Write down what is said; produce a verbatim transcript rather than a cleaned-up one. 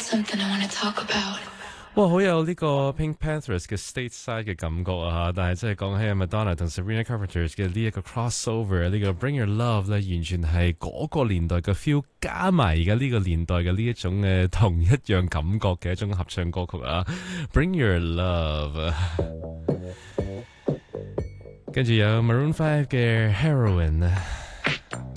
哇，好有呢個 Pink Panthers 嘅 Stateside 嘅感覺啊！但係真係講起 Madonna 同 Sabrina Carpenter 嘅呢一個 crossover，呢個 Bring Your Love 咧，完全係嗰個年代嘅 feel 加埋而家呢個年代嘅呢一種嘅同一樣感覺嘅一種合唱歌曲啊 ！Bring Your Love， 跟住有 Maroon Five 嘅 Heroin。